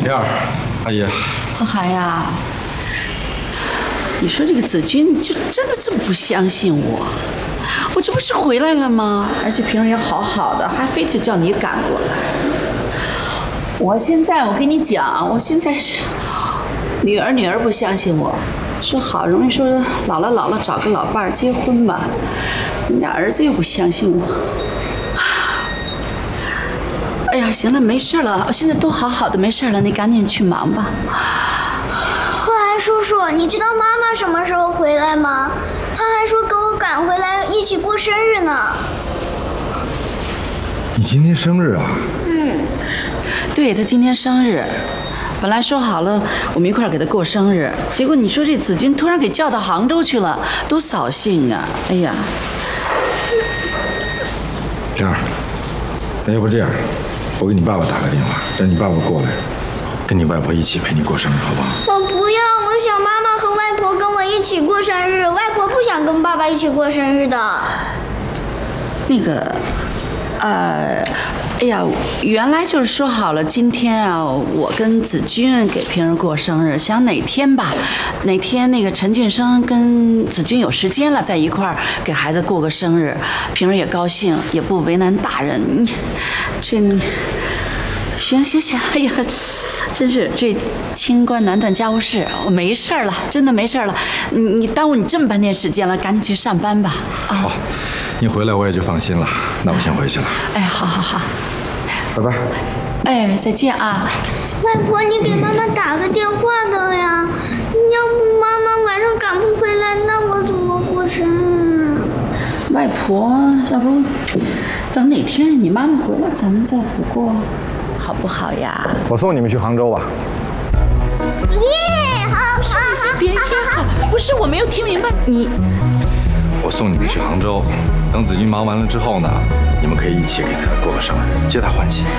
燕儿，阿姨， 浩涵呀，你说这个子君就真的这么不相信我？我这不是回来了吗？而且平时也好好的，还非得叫你赶过来。我跟你讲，我现在是女儿不相信我，说好容易说老了找个老伴儿结婚吧，人家儿子又不相信我。哎呀，行了，没事了，我现在都好好的，没事了，你赶紧去忙吧。 贺涵叔叔，你知道妈妈什么时候回来吗？她还说给我赶回来一起过生日呢。 你今天生日啊？ 对，他今天生日，本来说好了我们一块儿给他过生日，结果你说这子君突然给叫到杭州去了，多扫兴啊！哎呀， 燕儿，咱要不这样，我给你爸爸打个电话，让你爸爸过来，跟你外婆一起陪你过生日，好不好？ 我不要，我想妈妈和外婆跟我一起过生日，外婆不想跟爸爸一起过生日的。 那个，哎呀，原来就是说好了，今天啊，我跟子君给平儿过生日，想哪天那个陈俊生跟子君有时间了，在一块儿给孩子过个生日，平儿也高兴，也不为难大人。你行，哎呀，真是这清官难断家务事，我没事了，真的没事了。你耽误你这么半天时间了，赶紧去上班吧。啊， 好，你回来我也就放心了。那我先回去了。 哎，好， 拜拜。 哎，再见啊。 外婆，你给妈妈打个电话的呀，要不妈妈晚上赶不回来，那我怎么过生日？ 外婆，要不等哪天你妈妈回来，咱们再过，好不好呀？ 我送你们去杭州吧。 耶，好， 别好，不是我没有听明白你。 我送你们去杭州，等子君忙完了之后呢，你们可以一起给他过个生日，皆大欢喜。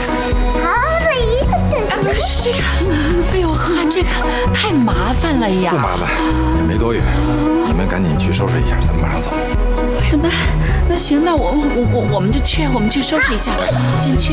可是这个，哎呦，这个太麻烦了呀！ 不麻烦，也没多远，你们赶紧去收拾一下，咱们马上走。 哎呦，那行，那我们就去收拾一下，先去。